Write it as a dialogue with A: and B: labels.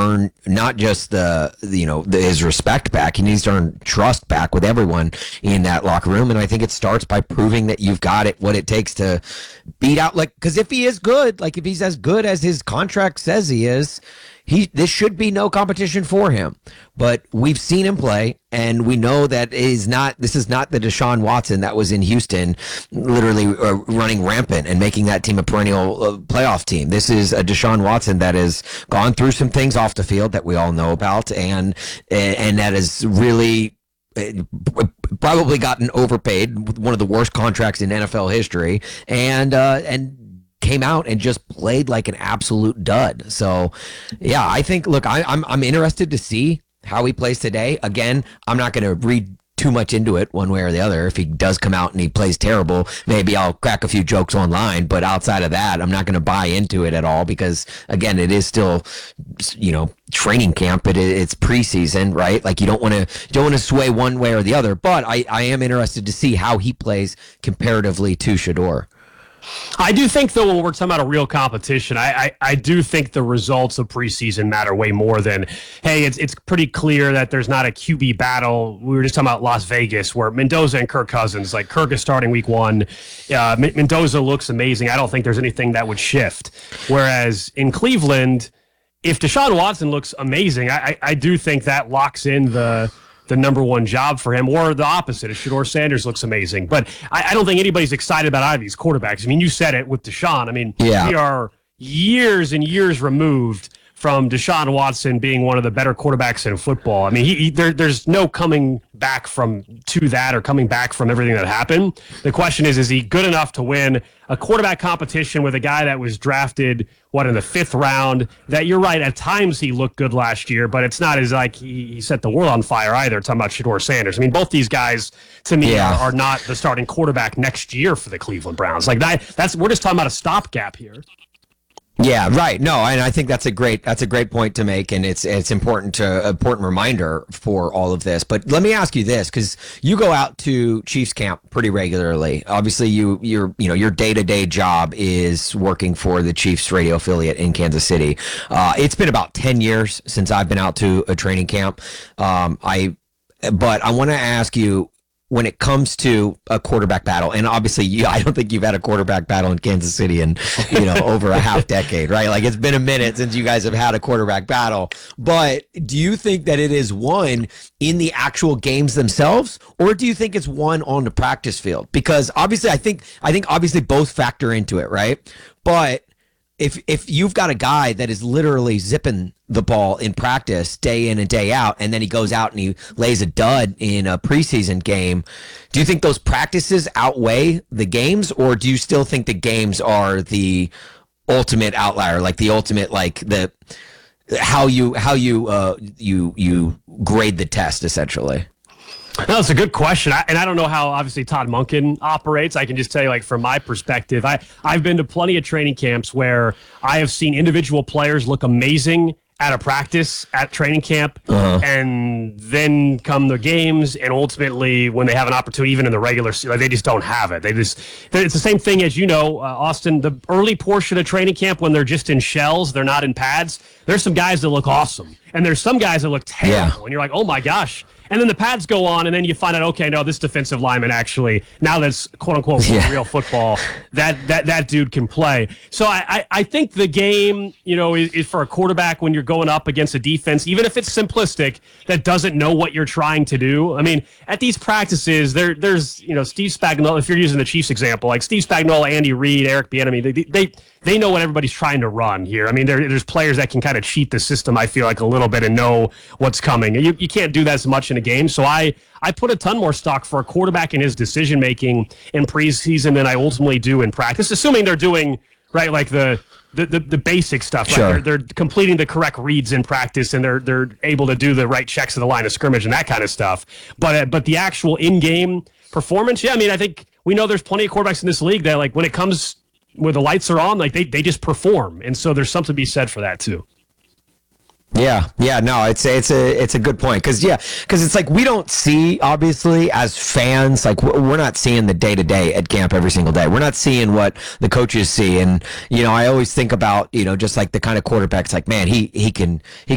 A: earn not just his respect back. He needs to earn trust back with everyone in that locker room. And I think it starts by proving that you've got what it takes to beat out, because if he is good, if he's as good as his contract says he is, this should be no competition for him. But we've seen him play, and we know that this is not the Deshaun Watson that was in Houston, literally running rampant and making that team a perennial playoff team. This is a Deshaun Watson that has gone through some things off the field that we all know about, and that has really probably gotten overpaid with one of the worst contracts in NFL history, and came out and just played like an absolute dud. So, yeah, I think, look, I'm interested to see how he plays today. Again, I'm not going to read too much into it one way or the other. If he does come out and he plays terrible, maybe I'll crack a few jokes online. But outside of that, I'm not going to buy into it at all because, again, it is still, training camp. It's preseason, right? Like you don't want to sway one way or the other. But I am interested to see how he plays comparatively to Shedeur.
B: I do think, though, when we're talking about a real competition, I do think the results of preseason matter way more than, hey, it's pretty clear that there's not a QB battle. We were just talking about Las Vegas, where Mendoza and Kirk Cousins, like Kirk is starting week 1. Mendoza looks amazing. I don't think there's anything that would shift. Whereas in Cleveland, if Deshaun Watson looks amazing, I do think that locks in the number one job for him, or the opposite. If Shedeur Sanders looks amazing. But I don't think anybody's excited about either of these quarterbacks. I mean, you said it with Deshaun. I mean, We are years and years removed from Deshaun Watson being one of the better quarterbacks in football. I mean, there's no coming back to that or coming back from everything that happened. The question is he good enough to win a quarterback competition with a guy that was drafted, in the 5th round, that you're right, at times he looked good last year, but it's not as like he set the world on fire either, talking about Shedeur Sanders. I mean, both these guys, to me, are not the starting quarterback next year for the Cleveland Browns. Like we're just talking about a stopgap here.
A: Yeah, right. No, and I think that's a great point to make, and it's important reminder for all of this. But let me ask you this, because you go out to Chiefs camp pretty regularly. Obviously, your day-to-day job is working for the Chiefs radio affiliate in Kansas City. It's been about 10 years since I've been out to a training camp. But I want to ask you, when it comes to a quarterback battle, and obviously I don't think you've had a quarterback battle in Kansas City in over a half decade, right? Like it's been a minute since you guys have had a quarterback battle. But do you think that it is won in the actual games themselves, or do you think it's won on the practice field? Because obviously I think obviously both factor into it, right? But if you've got a guy that is literally zipping the ball in practice day in and day out, and then he goes out and he lays a dud in a preseason game, do you think those practices outweigh the games, or do you still think the games are the ultimate outlier, like the ultimate, like the how you grade the test essentially?
B: No, it's a good question. I don't know how, obviously, Todd Monken operates. I can just tell you, like, from my perspective, I've been to plenty of training camps where I have seen individual players look amazing at a practice, at training camp, and then come the games, and ultimately, when they have an opportunity, even in the regular season, they just don't have it. It's the same thing as, Austin, the early portion of training camp when they're just in shells, they're not in pads, there's some guys that look awesome, and there's some guys that look terrible, and you're like, oh my gosh. And then the pads go on, and then you find out, okay, no, this defensive lineman actually, now that's quote-unquote real football, that dude can play. So I think the game, is for a quarterback when you're going up against a defense, even if it's simplistic, that doesn't know what you're trying to do. I mean, at these practices, there's Steve Spagnuolo, if you're using the Chiefs example, like Steve Spagnuolo, Andy Reid, Eric Bieniemy, they know what everybody's trying to run here. I mean, there's players that can kind of cheat the system, I feel like, a little bit and know what's coming. You can't do that as much in a game. So I put a ton more stock for a quarterback in his decision-making in preseason than I ultimately do in practice, assuming they're doing, right, like the basic stuff.
A: Sure.
B: Right? They're completing the correct reads in practice, and they're able to do the right checks at the line of scrimmage and that kind of stuff. But the actual in-game performance, I mean, I think we know there's plenty of quarterbacks in this league that, like, when it comes where the lights are on, like they just perform, and so there's something to be said for that too.
A: Yeah, no, it's a good point, because it's like we don't see, obviously, as fans, like we're not seeing the day-to-day at camp every single day. We're not seeing what the coaches see, and I always think about just like the kind of quarterbacks, like, man, he can